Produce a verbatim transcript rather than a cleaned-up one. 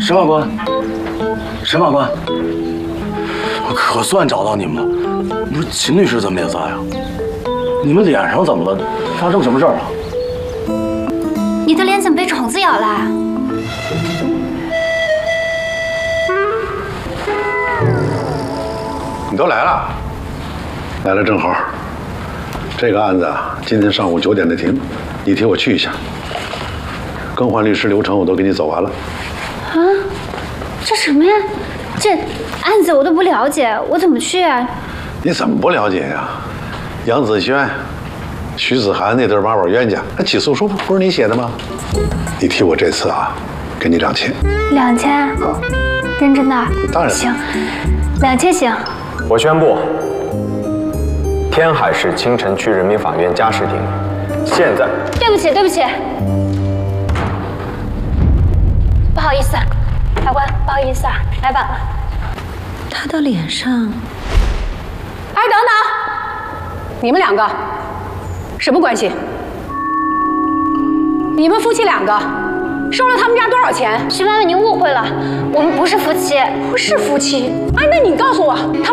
沈法官，沈法官，我可算找到你们了。不是秦律师怎么也在啊？你们脸上怎么了？发生什么事儿了？ 你的脸怎么被虫子咬了？ 你都来了，来了正好。这个案子啊，今天上午九点的庭，你替我去一下。更换律师流程我都给你走完了。 啊，这什么呀？这案子我都不了解，我怎么去啊？ 你怎么不了解呀？杨子轩、徐子涵那对八宝冤家，那起诉书不是你写的吗？你替我这次啊，给你两千。 两千？认真的？ 当然。 行，两千行。 我宣布，天海市青城区人民法院家事庭现在…… 对不起，对不起，不好意思，法官，不好意思啊，来晚了。 他的脸上…… 哎，等等，你们两个什么关系？你们夫妻两个收了他们家多少钱？ 徐妈妈，您误会了，我们不是夫妻， 不是夫妻。哎，那你告诉我，他们